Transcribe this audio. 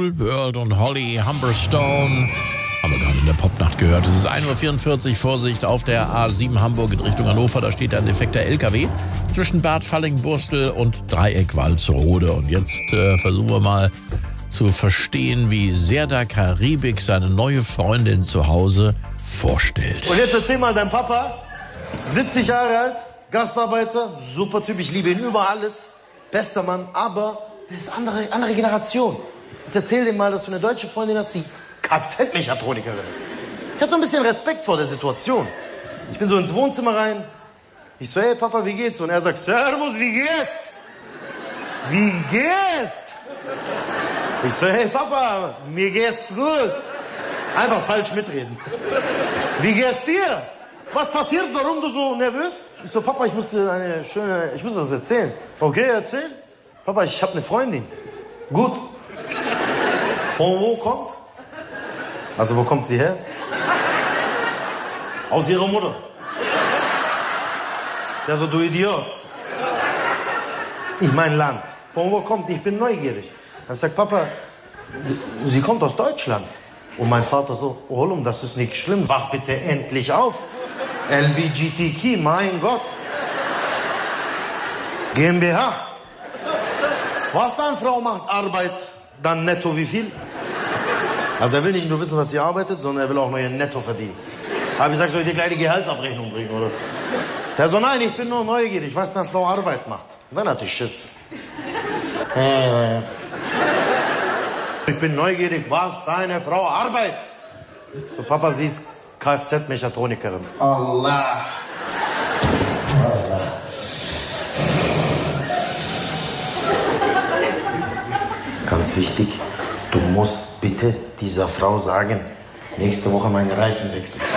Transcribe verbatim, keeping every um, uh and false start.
Cool World und Holly Humberstone haben wir gerade in der Popnacht gehört. Es ist ein Uhr vierundvierzig, Vorsicht auf der A sieben Hamburg in Richtung Hannover. Da steht ein defekter L K W zwischen Bad Falling-Burstel und Dreieck Walsrode. Und jetzt äh, versuchen wir mal zu verstehen, wie Serdar Karibik seine neue Freundin zu Hause vorstellt. Und jetzt erzähl mal, dein Papa, siebzig Jahre alt, Gastarbeiter, super Typ, ich liebe ihn über alles, bester Mann, aber er ist andere, andere Generation. Jetzt erzähl dem mal, dass du eine deutsche Freundin hast, die Kfz-Mechatronikerin ist. Ich hab so ein bisschen Respekt vor der Situation. Ich bin so ins Wohnzimmer rein, ich so, hey Papa, wie geht's? Und er sagt, Servus, wie geht's? Wie geht's? Ich so, hey Papa, mir geht's gut. Einfach falsch mitreden. Wie geht's dir? Was passiert? Warum du so nervös? Ich so, Papa, ich muss dir eine schöne, ich muss das erzählen. Okay, erzähl. Papa, ich habe eine Freundin. Gut. Von wo kommt? Also, wo kommt sie her? Aus ihrer Mutter. Der so, du Idiot. Ich mein Land. Von wo kommt? Ich bin neugierig. Ich hab gesagt, Papa, sie kommt aus Deutschland. Und mein Vater so, Oğlum, das ist nicht schlimm. Wach bitte endlich auf. L G B T Q, mein Gott. GmbH. Was deine Frau macht, Arbeit, dann netto wie viel? Also er will nicht nur wissen, was sie arbeitet, sondern er will auch noch ihren Nettoverdienst. Habe ich gesagt, soll ich dir gleich die Gehaltsabrechnung bringen, oder? Der so, nein, ich bin nur neugierig, was deine Frau Arbeit macht. Dann hatte ich Schiss. Ich bin neugierig, was deine Frau arbeitet. So, Papa, sie ist Kfz-Mechatronikerin. Allah. Ganz wichtig, du musst bitte dieser Frau sagen, nächste Woche meine Reifen wechseln.